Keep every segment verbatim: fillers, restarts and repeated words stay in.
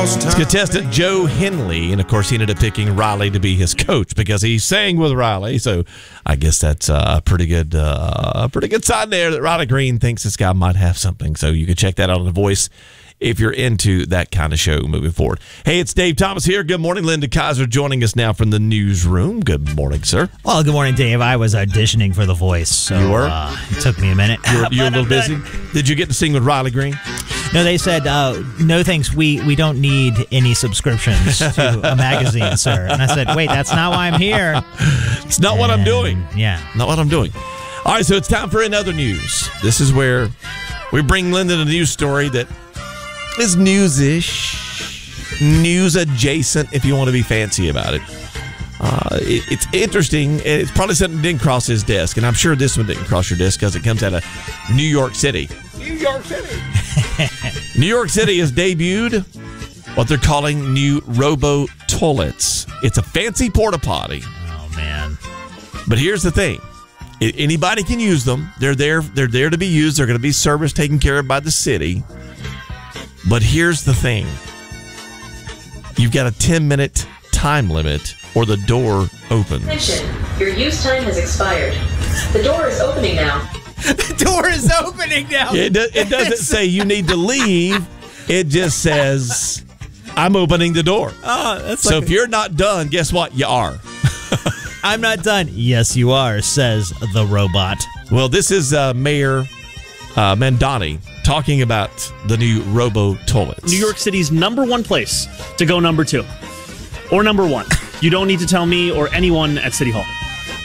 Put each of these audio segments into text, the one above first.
It's contestant Joe Henley, and of course he ended up picking Riley to be his coach because he sang with Riley. So I guess that's a pretty good, uh, a pretty good sign there that Riley Green thinks this guy might have something. So you can check that out on The Voice if you're into that kind of show moving forward. Hey, it's Dave Thomas here. Good morning. Linda Kaiser joining us now from the newsroom. Good morning, sir. Well, good morning, Dave. I was auditioning for The Voice, so you were? Uh, it took me a minute. You were, you were a little busy. Did you get to sing with Riley Green? No, they said, uh, no thanks, we, we don't need any subscriptions to a magazine, sir. And I said, wait, that's not why I'm here. It's not and, what I'm doing. Yeah. Not what I'm doing. All right, so it's time for another news. This is where we bring Linda a news story that is news-ish, news adjacent if you want to be fancy about it. Uh, it. It's interesting. It's probably something that didn't cross his desk, and I'm sure this one didn't cross your desk because it comes out of New York City. New York City. New York City has debuted what they're calling new robo toilets. It's a fancy porta potty. Oh man! But here's the thing: anybody can use them. They're there. They're there to be used. They're going to be serviced, taken care of by the city. But here's the thing: you've got a ten minute time limit, or the door opens. Attention! Your use time has expired. The door is opening now. The door is opening now. It, do, it doesn't say you need to leave. It just says, I'm opening the door. Oh, that's so like if you're not done, guess what? You are. I'm not done. Yes, you are, says the robot. Well, this is uh, Mayor uh, Mandani talking about the new robo toilets. New York City's number one place to go number two. Or number one. You don't need to tell me or anyone at City Hall.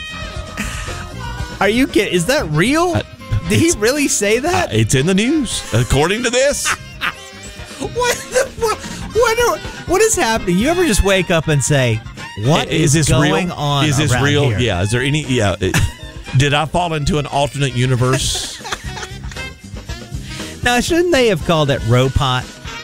Are you kidding? Is that real? Uh, Did he really say that? Uh, it's in the news, according to this. What, the, what, what, are, what is happening? You ever just wake up and say, what is, is this going real? on Is this around real? here? Yeah. Is there any? Yeah. It, did I fall into an alternate universe? Now, shouldn't they have called it Ropot?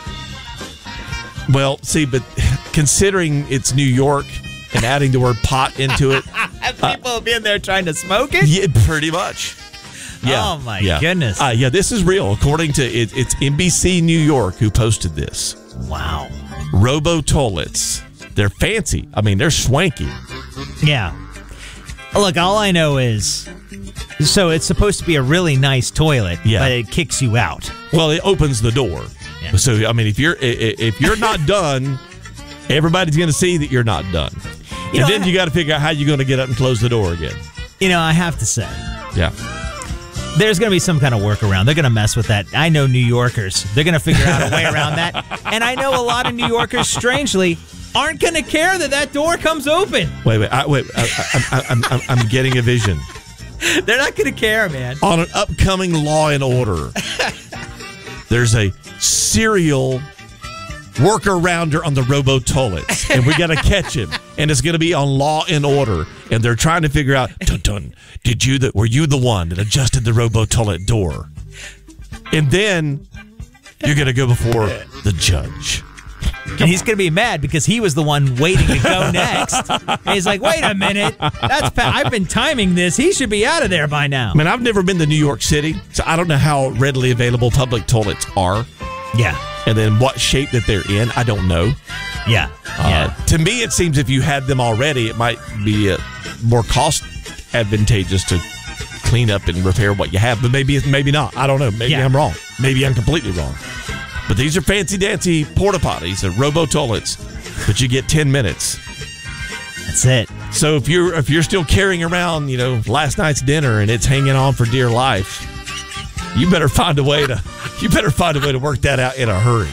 Well, see, but considering it's New York and adding the word pot into it. People uh, being there trying to smoke it? Yeah, pretty much. Yeah. Oh, my yeah. goodness. Uh, yeah, this is real. According to, it, it's N B C New York who posted this. Wow. Robo toilets. They're fancy. I mean, they're swanky. Yeah. Look, all I know is, so it's supposed to be a really nice toilet, yeah. but it kicks you out. Well, it opens the door. Yeah. So, I mean, if you're if you're not done, everybody's going to see that you're not done. You and know, then you got to figure out how you're going to get up and close the door again. You know, I have to say. Yeah. There's going to be some kind of workaround. They're going to mess with that. I know New Yorkers. They're going to figure out a way around that. And I know a lot of New Yorkers, strangely, aren't going to care that that door comes open. Wait, wait, I, wait. I, I, I'm, I'm, I'm getting a vision. They're not going to care, man. On an upcoming Law and Order, there's a serial workarounder on the robo toilets, and we got to catch him, and it's going to be on Law and Order, and they're trying to figure out, dun, dun, did you that were you the one that adjusted the robo toilet door? And then you're going to go before the judge. And he's going to be mad because he was the one waiting to go next. And he's like, wait a minute. That's pa- I've been timing this. He should be out of there by now. I mean, I've never been to New York City, so I don't know how readily available public toilets are. Yeah. And then what shape that they're in, I don't know. Yeah. Uh, yeah. To me, it seems if you had them already, it might be uh, more cost advantageous to clean up and repair what you have. But maybe maybe not. I don't know. Maybe yeah. I'm wrong. Maybe I'm completely wrong. But these are fancy-dancy porta potties, they're robo toilets, but you get ten minutes. That's it. So if you're if you're still carrying around, you know, last night's dinner and it's hanging on for dear life, you better find a way to you better find a way to work that out in a hurry.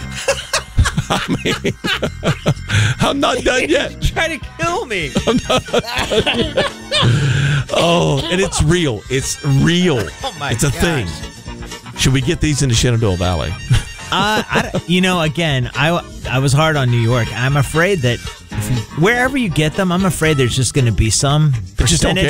I mean, I'm not done yet. Try to kill me. I'm not done yet. Oh, and it's real. It's real. Oh my it's a gosh. thing. Should we get these in the Shenandoah Valley? uh, I, you know, again, I, I was hard on New York. I'm afraid that if you, wherever you get them, I'm afraid there's just going to be some But just don't percentage